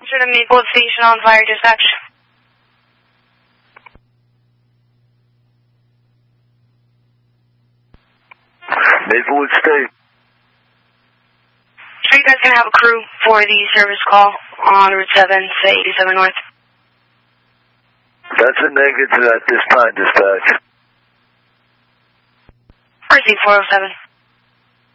Should have Maplewood Station on fire, dispatch. Maplewood State. Are you guys going to have a crew for the service call on Route 7 to 87 North? That's a negative at this time, dispatch. Receive 407.